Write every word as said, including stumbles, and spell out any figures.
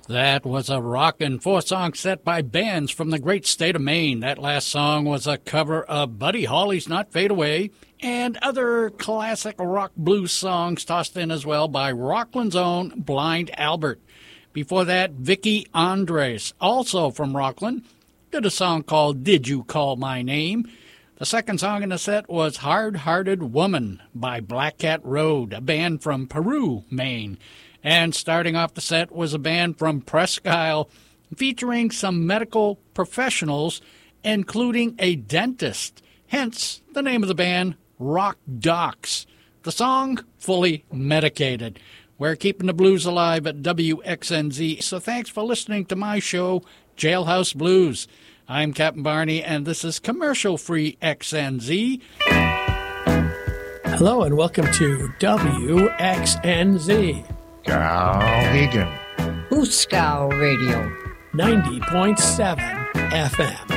That was a rockin' four-song set by bands from the great state of Maine. That last song was a cover of Buddy Holly's Not Fade Away and other classic rock blues songs tossed in as well by Rockland's own Blind Albert. Before that, Vicky Andres, also from Rockland, did a song called Did You Call My Name? The second song in the set was Hard-Hearted Woman by Black Cat Road, a band from Peru, Maine. And starting off the set was a band from Presque Isle featuring some medical professionals, including a dentist. Hence, the name of the band, Rock Docs. The song, Fully Medicated. We're keeping the blues alive at W X N Z, so thanks for listening to my show, Jailhouse Blues. I'm Captain Barney, and this is commercial-free X N Z. Hello, and welcome to W X N Z. Skowhegan. Ooskow Radio. ninety point seven F M.